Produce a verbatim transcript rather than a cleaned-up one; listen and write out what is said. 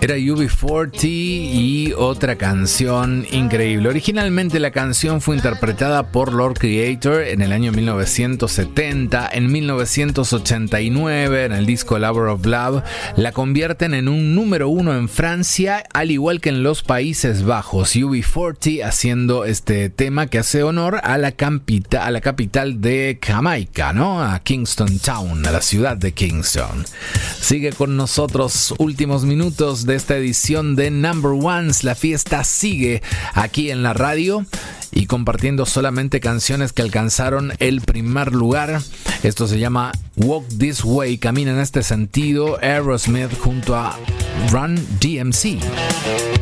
Era U B cuarenta y otra canción increíble. Originalmente la canción fue interpretada por Lord Creator en el año mil novecientos setenta. En mil novecientos ochenta y nueve, en el disco Labor of Love, la convierten en un número uno en Francia, al igual que en los Países Bajos. U B cuarenta haciendo este tema que hace honor a la, campita, a la capital de Jamaica, ¿no? A Kingston Town, a la ciudad de Kingston. Sigue con nosotros, últimos minutos de esta edición de Number Ones. La fiesta sigue aquí en la radio y compartiendo solamente canciones que alcanzaron el primer lugar. Esto se llama Walk This Way, camina en este sentido, Aerosmith junto a Run D M C.